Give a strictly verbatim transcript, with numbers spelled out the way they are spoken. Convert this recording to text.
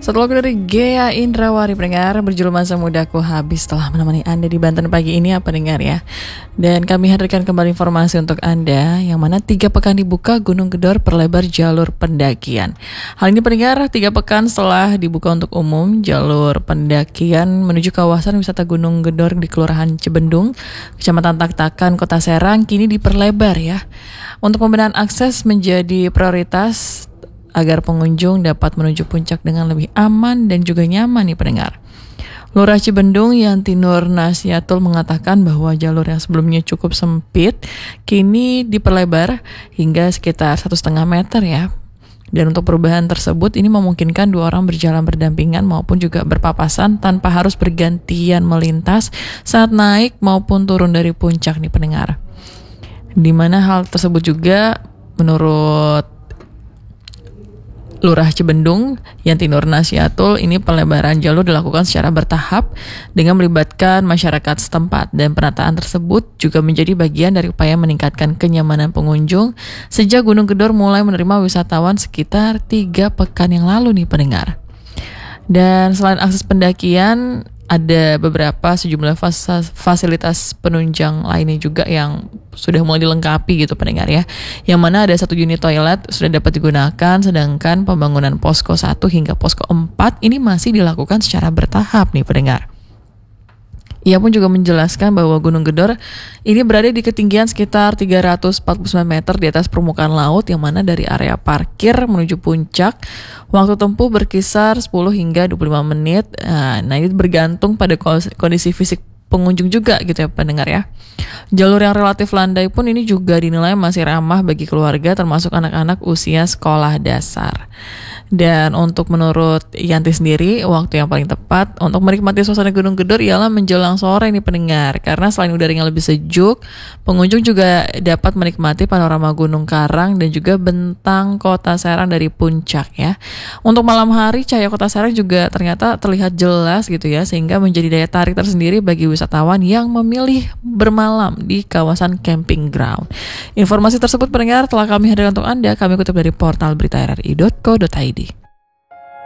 Satu lagu dari Ghea Indrawari pendengar, berjudul Masa Mudaku Habis, telah menemani Anda di Banten pagi ini, apa dengar ya. Dan kami hadirkan kembali informasi untuk Anda, yang mana tiga pekan dibuka Gunung Gedor perlebar jalur pendakian. Hal ini pendengar, tiga pekan setelah dibuka untuk umum, jalur pendakian menuju kawasan wisata Gunung Gedor di Kelurahan Cibendung, Kecamatan Tak-Takan, Kota Serang, kini diperlebar ya. Untuk pembenahan akses menjadi prioritas agar pengunjung dapat menuju puncak dengan lebih aman dan juga nyaman nih pendengar. Lurah Cibendung Yanti Nur Nasiatul mengatakan bahwa jalur yang sebelumnya cukup sempit kini diperlebar hingga sekitar satu setengah meter ya. Dan untuk perubahan tersebut ini memungkinkan dua orang berjalan berdampingan maupun juga berpapasan tanpa harus bergantian melintas saat naik maupun turun dari puncak nih pendengar. Di mana hal tersebut juga menurut Lurah Cibendung Yanti Nur Nasiatul, ini pelebaran jalur dilakukan secara bertahap dengan melibatkan masyarakat setempat, dan penataan tersebut juga menjadi bagian dari upaya meningkatkan kenyamanan pengunjung sejak Gunung Gedor mulai menerima wisatawan sekitar tiga pekan yang lalu nih pendengar. Dan selain akses pendakian, ada beberapa sejumlah fas- fasilitas penunjang lainnya juga yang sudah mulai dilengkapi gitu pendengar ya. Yang mana ada satu unit toilet sudah dapat digunakan, sedangkan pembangunan posko satu hingga posko empat ini masih dilakukan secara bertahap nih pendengar. Ia pun juga menjelaskan bahwa Gunung Gedor ini berada di ketinggian sekitar tiga ratus empat puluh sembilan meter di atas permukaan laut, yang mana dari area parkir menuju puncak waktu tempuh berkisar sepuluh hingga dua puluh lima menit. Nah, ini bergantung pada kondisi fisik pengunjung juga gitu ya pendengar ya. Jalur yang relatif landai pun ini juga dinilai masih ramah bagi keluarga termasuk anak-anak usia sekolah dasar. Dan untuk menurut Yanti sendiri, waktu yang paling tepat untuk menikmati suasana Gunung Gedor ialah menjelang sore nih pendengar. Karena selain udaranya lebih sejuk, pengunjung juga dapat menikmati panorama Gunung Karang dan juga bentang Kota Serang dari puncak ya. Untuk malam hari, cahaya Kota Serang juga ternyata terlihat jelas gitu ya, sehingga menjadi daya tarik tersendiri bagi wisatawan yang memilih bermalam di kawasan camping ground. Informasi tersebut pendengar telah kami hadirkan untuk Anda. Kami kutip dari portal berita r r i dot co dot i d.